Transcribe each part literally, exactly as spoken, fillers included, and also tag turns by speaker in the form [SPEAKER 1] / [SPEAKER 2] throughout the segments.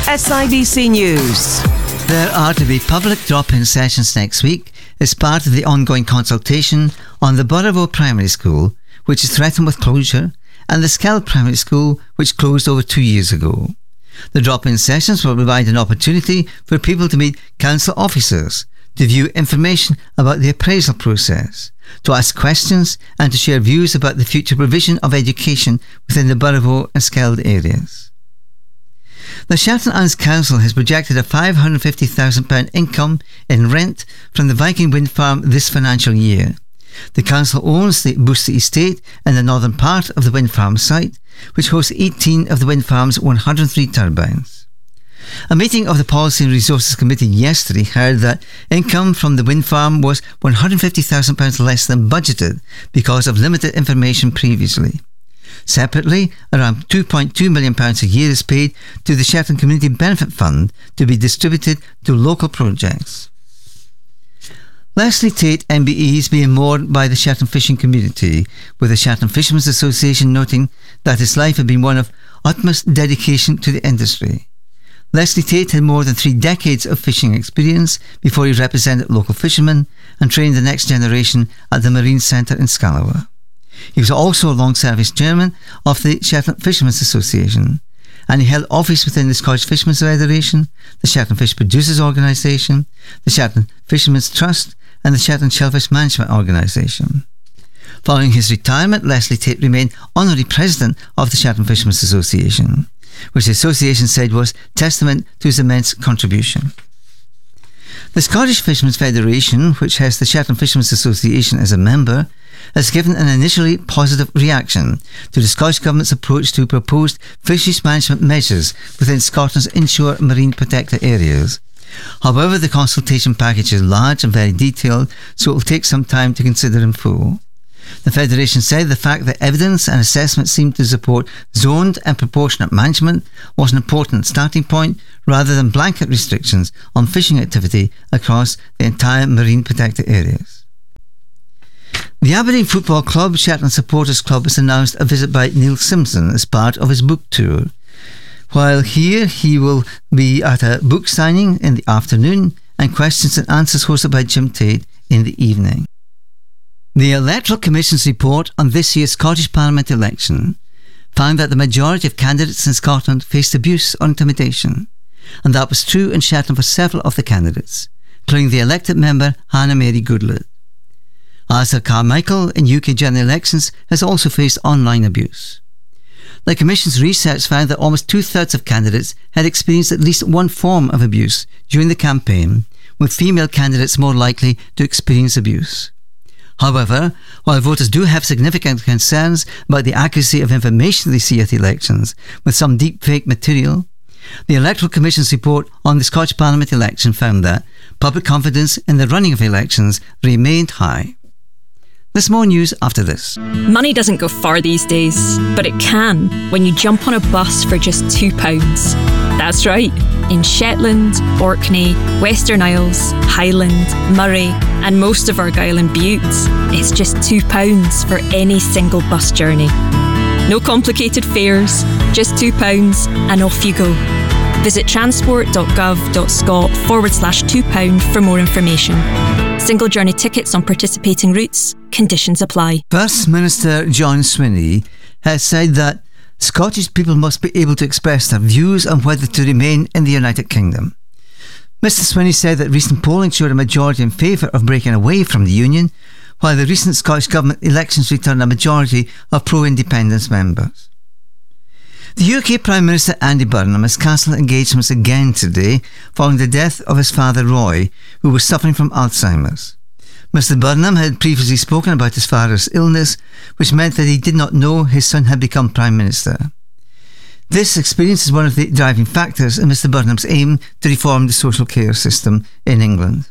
[SPEAKER 1] S I B C News.
[SPEAKER 2] There are to be public drop-in sessions next week as part of the ongoing consultation on the Burraville Primary School, which is threatened with closure, and the Skeld Primary School, which closed over two years ago. The drop-in sessions will provide an opportunity for people to meet council officers, to view information about the appraisal process, to ask questions and to share views about the future provision of education within the Burraville and Skeld areas. The Shetland Islands Council has projected a five hundred fifty thousand pounds income in rent from the Viking Wind Farm this financial year. The council owns the Booster Estate in the northern part of the wind farm site, which hosts eighteen of the wind farm's one hundred three turbines. A meeting of the Policy and Resources Committee yesterday heard that income from the wind farm was one hundred fifty thousand pounds less than budgeted because of limited information previously. Separately, around two point two million pounds a year is paid to the Shetland Community Benefit Fund to be distributed to local projects. Leslie Tate M B E is being mourned by the Shetland fishing community, with the Shetland Fishermen's Association noting that his life had been one of utmost dedication to the industry. Leslie Tate had more than three decades of fishing experience before he represented local fishermen and trained the next generation at the Marine Centre in Scalawa. He was also a long-service chairman of the Shetland Fishermen's Association, and he held office within the Scottish Fishermen's Federation, the Shetland Fish Producers Organisation, the Shetland Fishermen's Trust, and the Shetland Shellfish Management Organisation. Following his retirement, Leslie Tate remained honorary president of the Shetland Fishermen's Association, which the association said was testament to his immense contribution. The Scottish Fishermen's Federation, which has the Shetland Fishermen's Association as a member, has given an initially positive reaction to the Scottish Government's approach to proposed fisheries management measures within Scotland's inshore marine protected areas. However, the consultation package is large and very detailed, so it will take some time to consider in full. The Federation said the fact that evidence and assessment seemed to support zoned and proportionate management was an important starting point rather than blanket restrictions on fishing activity across the entire marine protected areas. The Aberdeen Football Club Shetland Supporters Club has announced a visit by Neil Simpson as part of his book tour. While here, he will be at a book signing in the afternoon and questions and answers hosted by Jim Tate in the evening. The Electoral Commission's report on this year's Scottish Parliament election found that the majority of candidates in Scotland faced abuse or intimidation, and that was true in Shetland for several of the candidates, including the elected member Hannah Mary Goodlett. Alistair Carmichael in U K general elections has also faced online abuse. The Commission's research found that almost two-thirds of candidates had experienced at least one form of abuse during the campaign, with female candidates more likely to experience abuse. However, while voters do have significant concerns about the accuracy of information they see at elections, with some deep fake material, the Electoral Commission's report on the Scottish Parliament election found that public confidence in the running of elections remained high. There's more news after this.
[SPEAKER 3] Money doesn't go far these days, but it can when you jump on a bus for just two pounds. That's right. In Shetland, Orkney, Western Isles, Highland, Murray, and most of Argyll and Bute, it's just two pounds for any single bus journey. No complicated fares, just two pounds and off you go. Visit transport.gov.scot forward slash two pound for more information. Single journey tickets on participating routes. Conditions apply.
[SPEAKER 2] First Minister John Swinney has said that Scottish people must be able to express their views on whether to remain in the United Kingdom. Mister Swinney said that recent polling showed a majority in favour of breaking away from the Union, while the recent Scottish Government elections returned a majority of pro-independence members. The U K Prime Minister Andy Burnham has cancelled engagements again today following the death of his father Roy, who was suffering from Alzheimer's. Mister Burnham had previously spoken about his father's illness, which meant that he did not know his son had become Prime Minister. This experience is one of the driving factors in Mister Burnham's aim to reform the social care system in England.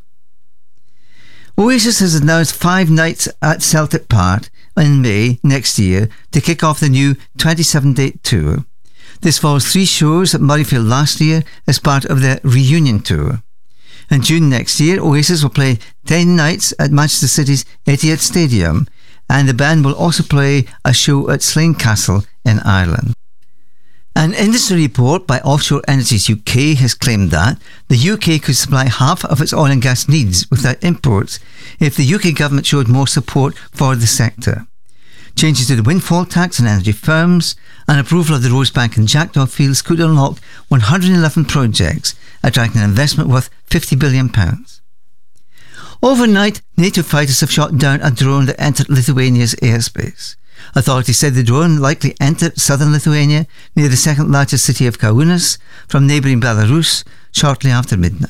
[SPEAKER 2] Oasis has announced five nights at Celtic Park in May next year to kick off the new twenty-seven date tour. This follows three shows at Murrayfield last year as part of their reunion tour. In June next year, Oasis will play ten nights at Manchester City's Etihad Stadium, and the band will also play a show at Slane Castle in Ireland. An industry report by Offshore Energies U K has claimed that the U K could supply half of its oil and gas needs without imports if the U K government showed more support for the sector. Changes to the windfall tax on energy firms and approval of the Rosebank and Jackdaw fields could unlock one hundred eleven projects, attracting an investment worth fifty billion pounds. Overnight, NATO fighters have shot down a drone that entered Lithuania's airspace. Authorities said the drone likely entered southern Lithuania near the second largest city of Kaunas from neighbouring Belarus shortly after midnight.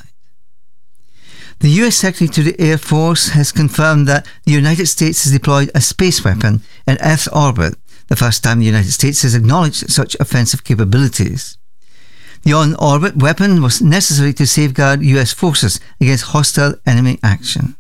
[SPEAKER 2] The U S Secretary to the Air Force has confirmed that the United States has deployed a space weapon in Earth's orbit, the first time the United States has acknowledged such offensive capabilities. The on-orbit weapon was necessary to safeguard U S forces against hostile enemy action.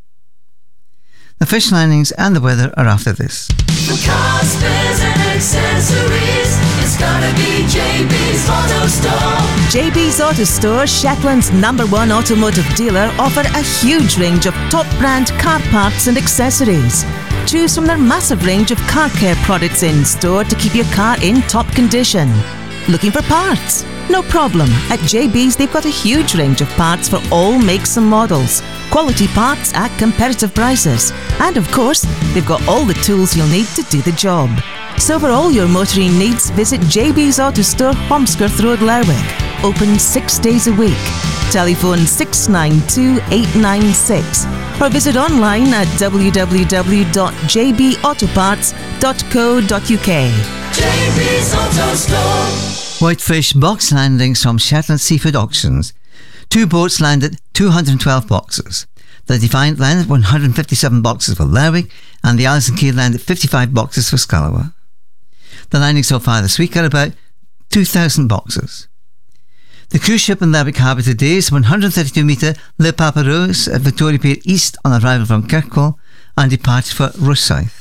[SPEAKER 2] The fish landings and the weather are after this.
[SPEAKER 4] For cars, spares and accessories, it's gotta be J B's Auto Store.
[SPEAKER 1] J B's Auto Store, Shetland's number one automotive dealer, offer a huge range of top brand car parts and accessories. Choose from their massive range of car care products in store to keep your car in top condition. Looking for parts? No problem. At J B's they've got a huge range of parts for all makes and models. Quality parts at competitive prices. And of course, they've got all the tools you'll need to do the job. So for all your motoring needs, visit J B's Auto Store, Holmskirth Road, Lerwick. Open six days a week. Telephone six nine two, eight nine six or visit online at w w w dot j b auto parts dot co dot u k.
[SPEAKER 4] J B's Auto Store.
[SPEAKER 2] Whitefish box landings from Shetland Seafood Auctions. Two boats landed two hundred twelve boxes. The Defiant landed one hundred fifty-seven boxes for Lerwick and the Alison Key landed fifty-five boxes for Scalawa. The landings so far this week are about two thousand boxes. The cruise ship in Lerwick Harbour today is one hundred thirty-two metre Le Papa Rose at Victoria Pier East on arrival from Kirkwall and departed for Rosyth.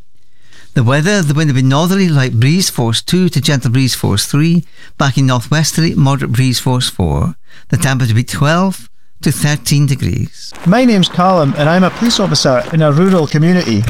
[SPEAKER 2] The weather, the wind will be northerly, light breeze force two to gentle breeze force three, backing northwesterly, moderate breeze force four. The temperature will be twelve to thirteen degrees.
[SPEAKER 5] My name's Callum and I'm a police officer in a rural community.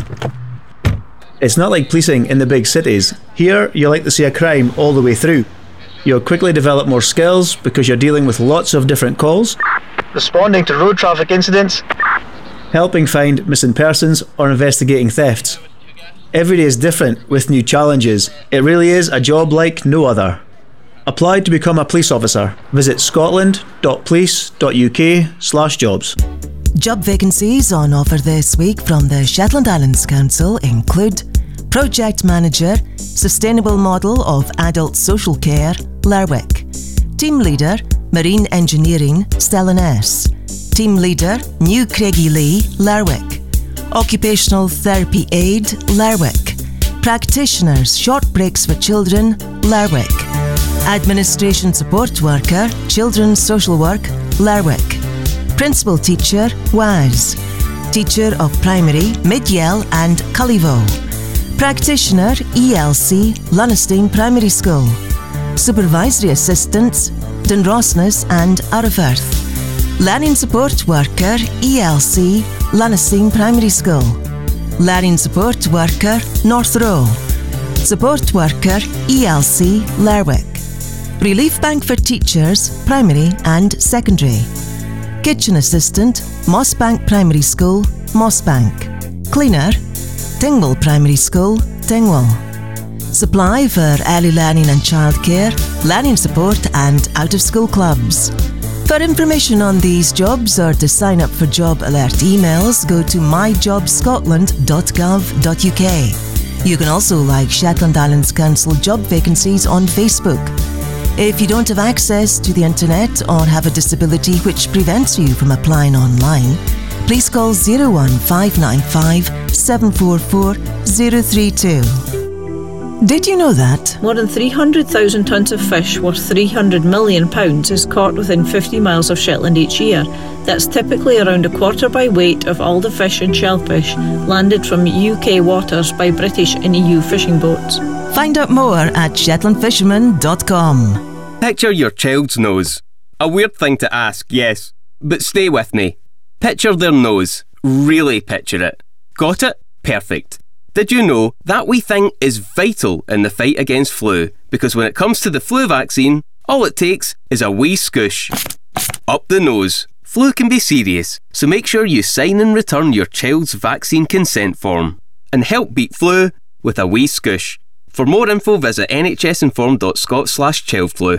[SPEAKER 6] It's not like policing in the big cities. Here, you like to see a crime all the way through. You'll quickly develop more skills because you're dealing with lots of different calls,
[SPEAKER 5] Responding to road traffic incidents,
[SPEAKER 6] helping find missing persons or investigating thefts. Every day is different with new challenges. It really is a job like no other. Apply to become a police officer. Visit scotland dot police dot u k slash jobs.
[SPEAKER 1] Job vacancies on offer this week from the Shetland Islands Council include Project Manager, Sustainable Model of Adult Social Care, Lerwick. Team Leader, Marine Engineering, Stellan S. Team Leader, New Craigielee, Lerwick. Occupational Therapy Aid, Lerwick. Practitioners, Short Breaks for Children, Lerwick. Administration Support Worker, Children's Social Work, Lerwick. Principal Teacher, W A S. Teacher of Primary, Mid-Yell and Cullivo. Practitioner, E L C, Lunnestein Primary School. Supervisory Assistants, Dunrosnes and Arrowfirth. Learning Support Worker, E L C, Lunnestein Primary School. Learning Support Worker, North Row. Support Worker, E L C, Lerwick. Relief Bank for Teachers, Primary and Secondary. Kitchen Assistant, Mossbank Primary School, Mossbank. Cleaner, Tingwell Primary School, Tingwell. Supply for early learning and childcare, learning support and out-of-school clubs. For information on these jobs or to sign up for job alert emails, go to my job scotland dot gov dot u k. You can also like Shetland Islands Council job vacancies on Facebook. If you don't have access to the internet or have a disability which prevents you from applying online, please call zero one five nine five, seven four four, zero three two. Did you know that?
[SPEAKER 7] More than three hundred thousand tonnes of fish worth three hundred million pounds is caught within fifty miles of Shetland each year. That's typically around a quarter by weight of all the fish and shellfish landed from U K waters by British and E U fishing boats.
[SPEAKER 1] Find out more at shetland fisherman dot com.
[SPEAKER 8] Picture your child's nose. A weird thing to ask, yes, but stay with me. Picture their nose. Really picture it. Got it? Perfect. Did you know that wee thing is vital in the fight against flu? Because when it comes to the flu vaccine, all it takes is a wee scoosh up the nose. Flu can be serious, so make sure you sign and return your child's vaccine consent form and help beat flu with a wee scoosh. For more info, visit nhsinform.scot slash childflu.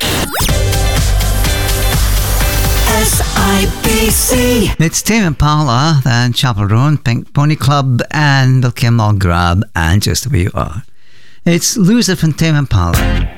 [SPEAKER 4] S I B C.
[SPEAKER 2] It's Tame Impala and Chapel Roan, Pink Pony Club and Bill Kim All Grab and Just the Way You Are. It's Loser from Tame Impala.